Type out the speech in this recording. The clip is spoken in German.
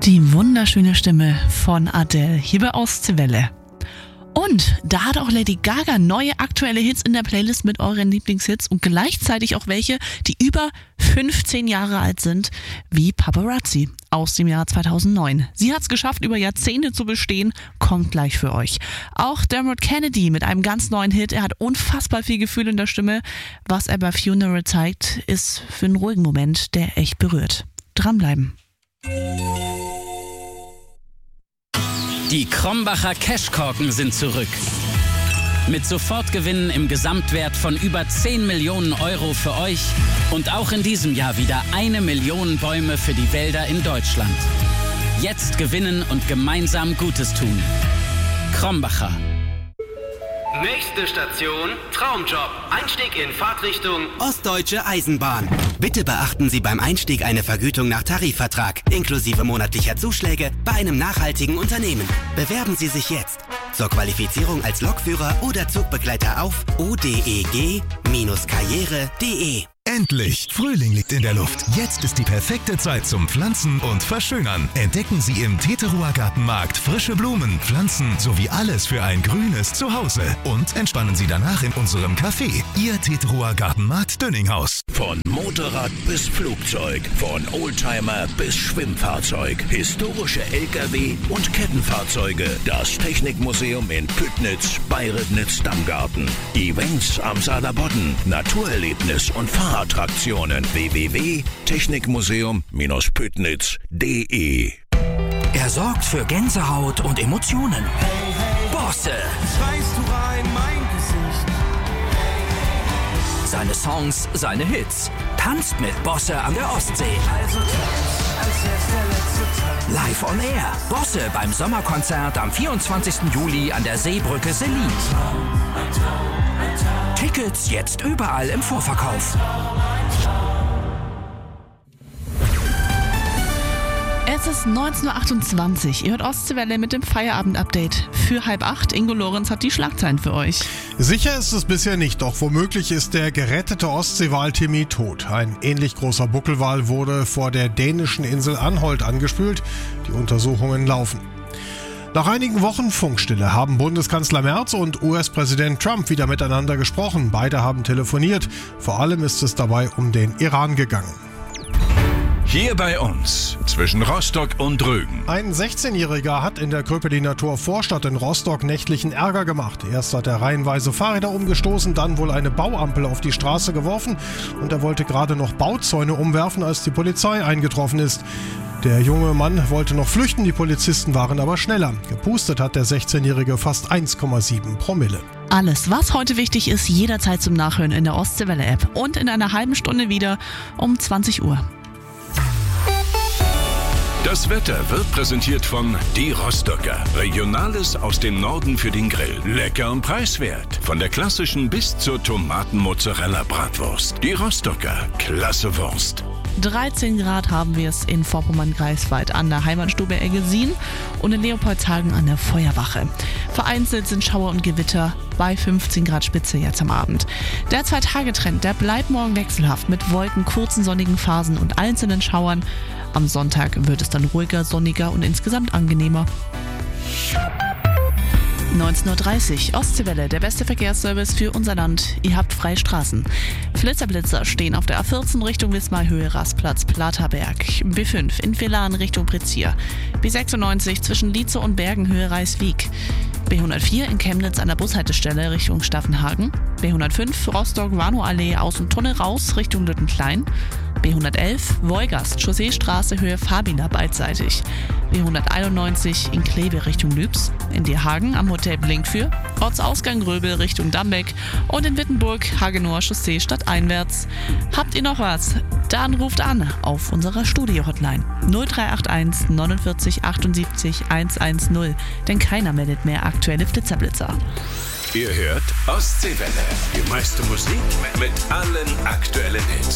Die wunderschöne Stimme von Adele hier bei Ostseewelle. Und da hat auch Lady Gaga neue aktuelle Hits in der Playlist mit euren Lieblingshits und gleichzeitig auch welche, die über 15 Jahre alt sind, wie Paparazzi aus dem Jahr 2009. Sie hat es geschafft, über Jahrzehnte zu bestehen, kommt gleich für euch. Auch Dermot Kennedy mit einem ganz neuen Hit. Er hat unfassbar viel Gefühl in der Stimme. Was er bei Funeral zeigt, ist für einen ruhigen Moment, der echt berührt. Dranbleiben. Die Krombacher Cashkorken sind zurück. Mit Sofortgewinnen im Gesamtwert von über 10 Millionen Euro für euch und auch in diesem Jahr wieder 1 Million Bäume für die Wälder in Deutschland. Jetzt gewinnen und gemeinsam Gutes tun. Krombacher. Nächste Station, Traumjob. Einstieg in Fahrtrichtung Ostdeutsche Eisenbahn. Bitte beachten Sie beim Einstieg eine Vergütung nach Tarifvertrag, inklusive monatlicher Zuschläge bei einem nachhaltigen Unternehmen. Bewerben Sie sich jetzt zur Qualifizierung als Lokführer oder Zugbegleiter auf odeg-karriere.de. Endlich! Frühling liegt in der Luft. Jetzt ist die perfekte Zeit zum Pflanzen und Verschönern. Entdecken Sie im Teterower Gartenmarkt frische Blumen, Pflanzen sowie alles für ein grünes Zuhause. Und entspannen Sie danach in unserem Café. Ihr Teterower Gartenmarkt Dönninghaus. Von Motorrad bis Flugzeug, von Oldtimer bis Schwimmfahrzeug, historische LKW und Kettenfahrzeuge. Das Technikmuseum in Püttnitz bei Ribnitz-Dammgarten. Events am Saarlandbodden, Naturerlebnis und Fahrattraktionen. www.technikmuseum-püttnitz.de. Er sorgt für Gänsehaut und Emotionen. Bosse. Schreist du rein, mein Gesicht. Seine Songs, seine Hits. Tanzt mit Bosse an der Ostsee. Also tanz, als wär's der letzte Tag. Live on Air. Bosse beim Sommerkonzert am 24. Juli an der Seebrücke Selin. Tickets jetzt überall im Vorverkauf. Es ist 19.28 Uhr. Ihr hört Ostseewelle mit dem Feierabend-Update. Für 7:30. Ingo Lorenz hat die Schlagzeilen für euch. Sicher ist es bisher nicht, doch womöglich ist der gerettete Ostseewal Timmy tot. Ein ähnlich großer Buckelwal wurde vor der dänischen Insel Anholt angespült. Die Untersuchungen laufen. Nach einigen Wochen Funkstille haben Bundeskanzler Merz und US-Präsident Trump wieder miteinander gesprochen. Beide haben telefoniert. Vor allem ist es dabei um den Iran gegangen. Hier bei uns, zwischen Rostock und Rügen. Ein 16-Jähriger hat in der Kröpeliner Vorstadt in Rostock nächtlichen Ärger gemacht. Erst hat er reihenweise Fahrräder umgestoßen, dann wohl eine Bauampel auf die Straße geworfen und er wollte gerade noch Bauzäune umwerfen, als die Polizei eingetroffen ist. Der junge Mann wollte noch flüchten, die Polizisten waren aber schneller. Gepustet hat der 16-Jährige fast 1,7 Promille. Alles, was heute wichtig ist, jederzeit zum Nachhören in der Ostseewelle-App und in einer halben Stunde wieder um 20 Uhr. Das Wetter wird präsentiert von Die Rostocker. Regionales aus dem Norden für den Grill. Lecker und preiswert. Von der klassischen bis zur Tomaten-Mozzarella-Bratwurst. Die Rostocker. Klasse Wurst. 13 Grad haben wir es in Vorpommern-Greifswald an der Heimatstube Eggesin und in Leopoldshagen an der Feuerwache. Vereinzelt sind Schauer und Gewitter bei 15 Grad Spitze jetzt am Abend. Der 2-Tage-Trend, der bleibt morgen wechselhaft mit Wolken, kurzen sonnigen Phasen und einzelnen Schauern. Am Sonntag wird es dann ruhiger, sonniger und insgesamt angenehmer. 19.30 Uhr, Ostseewelle, der beste Verkehrsservice für unser Land. Ihr habt freie Straßen. Flitterblitzer stehen auf der A14 Richtung Wismar-Höhe, Rastplatz, Platerberg. B5 in Velan Richtung Prizier. B96 zwischen Lietze und Bergenhöhe, Reiswijk. B104 in Chemnitz an der Bushaltestelle Richtung Staffenhagen. B105 Rostock-Warnow-Allee aus dem Tunnel raus Richtung Lüttenklein. B111 Wolgast, Chausseestraße Höhe Fabila beidseitig. B191 in Kleve Richtung Lübs. In Dierhagen am Hotel Blinkfür. Ortsausgang Gröbel Richtung Dambeck. Und in Wittenburg Hagenower Chaussee stadteinwärts. Habt ihr noch was? Dann ruft an auf unserer Studio-Hotline 0381 49 78 110. Denn keiner meldet mehr aktuelle Flitterblitzer. Ihr hört Ostseewelle. Die meiste Musik mit allen aktuellen Hits.